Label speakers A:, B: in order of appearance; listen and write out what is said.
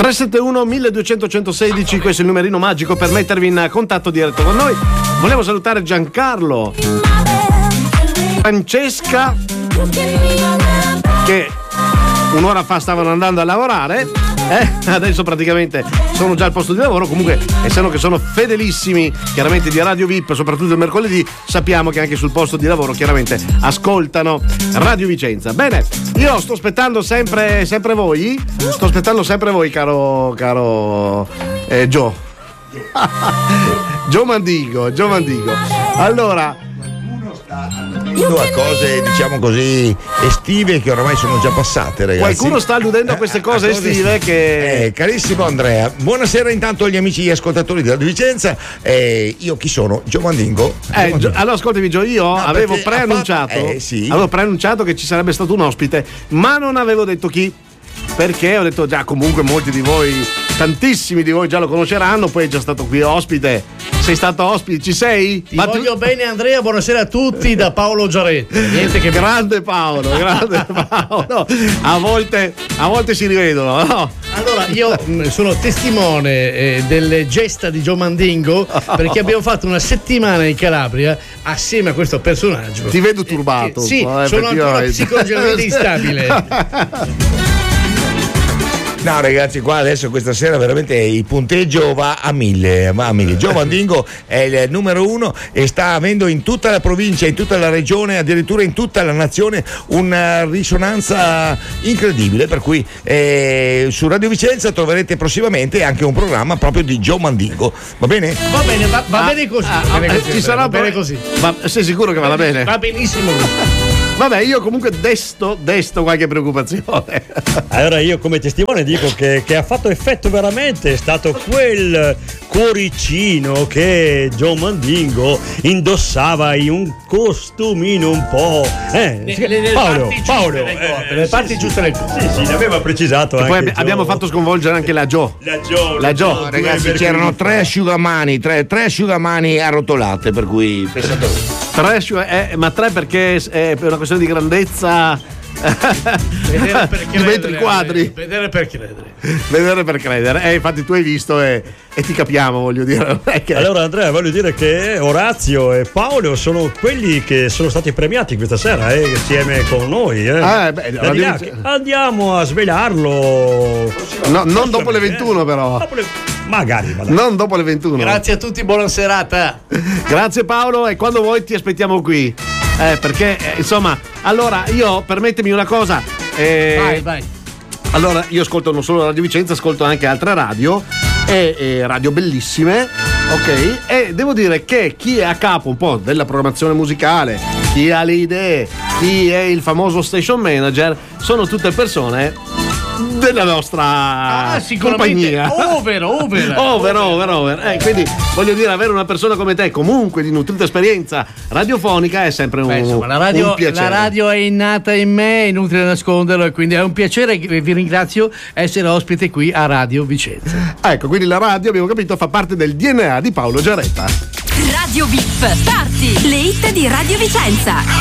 A: 371 1200 116, questo è il numerino magico per mettervi in contatto diretto con noi. Volevo salutare Giancarlo, Francesca, che un'ora fa stavano andando a lavorare, adesso praticamente sono già al posto di lavoro. Comunque, essendo che sono fedelissimi chiaramente di Radio VIP, soprattutto il mercoledì, sappiamo che anche sul posto di lavoro chiaramente ascoltano Radio Vicenza. Bene, io sto aspettando sempre voi, caro Gio Mandingo. Allora,
B: a cose diciamo così estive che ormai sono già passate, ragazzi.
A: Qualcuno sta alludendo a queste cose estive che...
B: carissimo Andrea, buonasera intanto agli amici ascoltatori di Radio Vicenza. Io chi sono? Gio Mandingo.
A: Allora ascoltami Gio, io avevo preannunciato che ci sarebbe stato un ospite, ma non avevo detto chi, perché ho detto già comunque molti di voi, tantissimi di voi già lo conosceranno, poi è già stato qui ospite. Sei stato ospite, ci sei?
C: Ti voglio bene Andrea, buonasera a tutti da Paolo Giaretta. Niente che
A: grande Paolo. A volte si rivedono, no?
C: Allora, io sono testimone delle gesta di Gio Mandingo, perché abbiamo fatto una settimana in Calabria assieme a questo personaggio.
A: Ti vedo turbato.
C: Sì, sono ancora psicologicamente instabile.
B: No ragazzi, qua adesso questa sera veramente il punteggio va a 1000. Gio Mandingo è il numero 1 e sta avendo in tutta la provincia, in tutta la regione, addirittura in tutta la nazione una risonanza incredibile, per cui su Radio Vicenza troverete prossimamente anche un programma proprio di Gio Mandingo. Va bene?
C: Va bene, va bene così.
A: Ci sarà bene così. Sei sicuro che vada bene?
C: Va benissimo.
A: Vabbè, io comunque desto qualche preoccupazione.
D: Allora io come testimone dico che ha fatto effetto veramente, è stato quel cuoricino che Gio Mandingo indossava in un costumino un po'.
C: Le parti giuste nel corpo.
D: Sì, l'aveva precisato.
A: E poi abbiamo fatto sconvolgere anche la Gio.
B: La Gio, ragazzi, c'erano 3 asciugamani, 3 asciugamani arrotolate, per cui pensate.
A: Ma 3 perché è per una questione di grandezza. Di metri quadri.
C: Vedere per credere.
A: Infatti tu hai visto e ti capiamo, voglio dire.
D: Allora Andrea, voglio dire che Orazio e Paolo sono quelli che sono stati premiati questa sera insieme con noi. Andiamo a svelarlo.
A: No, non dopo le 21 però.
D: Magari.
A: Non dopo le 21.
C: Grazie a tutti, buona serata.
A: Grazie Paolo, e quando vuoi ti aspettiamo qui. Perché insomma, allora io permettimi una cosa.
C: Vai.
A: Allora, io ascolto non solo Radio Vicenza, ascolto anche altre radio e radio bellissime, ok? E devo dire che chi è a capo un po' della programmazione musicale, chi ha le idee, chi è il famoso station manager, sono tutte persone della nostra compagnia.
C: Over.
A: Quindi voglio dire, avere una persona come te, comunque di nutrita esperienza radiofonica, è sempre un piacere.
C: La radio è innata in me, è inutile nasconderlo, e quindi è un piacere. Vi ringrazio essere ospite qui a Radio Vicenza.
A: Ecco, quindi la radio, abbiamo capito, fa parte del DNA di Paolo Giaretta.
E: Radio VIP, parti le hit di Radio Vicenza.